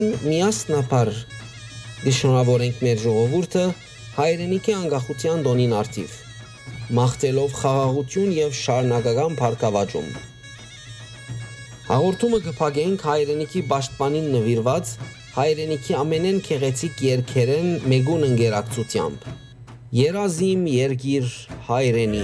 միասնապար դիշնորավորենք մեր ժողովուրդը հայրենիքի անկախության տոնին արդիվ, մաղթելով խաղաղություն եւ շարունակական փառքավաճում։ Հաղորդումը կփակենք հայրենիքի պաշտպանին նվիրված հայրենիքի ամենեն գեղեցիկ երգերեն մեգուն ընկերակցությամբ։ Երազիմ երգիր հայրենի